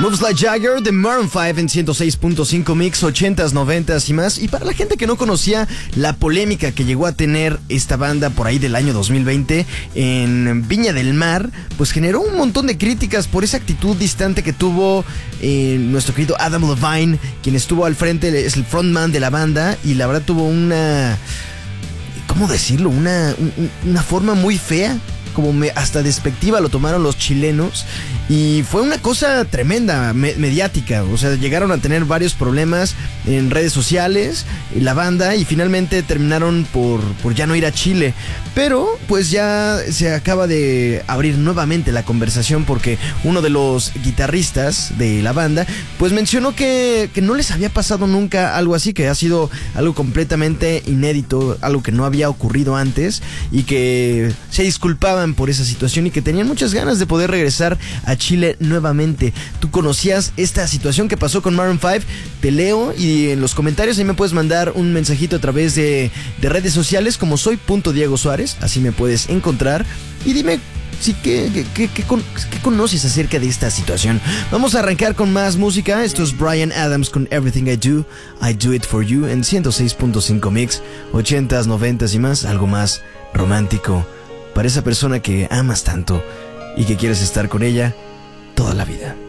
Moves Like Jagger de Maroon 5 en 106.5 Mix, 80s, 90s y más. Y para la gente que no conocía la polémica que llegó a tener esta banda por ahí del año 2020 en Viña del Mar, pues generó un montón de críticas por esa actitud distante que tuvo nuestro querido Adam Levine, quien estuvo al frente, es el frontman de la banda, y la verdad tuvo una... ¿cómo decirlo? Una forma muy fea, como hasta despectiva lo tomaron los chilenos, y fue una cosa tremenda, mediática. O sea, llegaron a tener varios problemas en redes sociales la banda, y finalmente terminaron por ya no ir a Chile. Pero pues ya se acaba de abrir nuevamente la conversación, porque uno de los guitarristas de la banda pues mencionó que no les había pasado nunca algo así, que ha sido algo completamente inédito, algo que no había ocurrido antes, y que se disculpaban por esa situación y que tenían muchas ganas de poder regresar a Chile nuevamente. ¿Tú conocías esta situación que pasó con Maroon 5? Te leo, y en los comentarios ahí me puedes mandar un mensajito a través de redes sociales como soy.Diego Suárez, así me puedes encontrar, y dime ¿qué conoces acerca de esta situación? Vamos a arrancar con más música. Esto es Bryan Adams con Everything I Do It For You en 106.5 Mix, 80s, 90s y más, algo más romántico para esa persona que amas tanto y que quieres estar con ella toda la vida.